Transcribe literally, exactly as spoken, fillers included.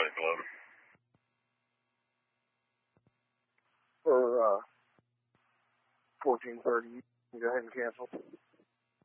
Paramedic eleven. For uh, fourteen thirty, you go ahead and cancel.